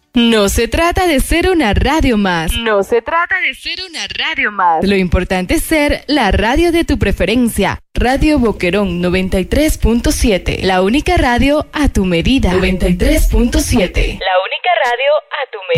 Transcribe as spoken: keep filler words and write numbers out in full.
No se trata de ser una radio más. No se trata de ser una radio más. Lo importante es ser la radio de tu preferencia. Radio Boquerón noventa y tres punto siete. La única radio a tu medida. noventa y tres punto siete. La única radio a tu medida.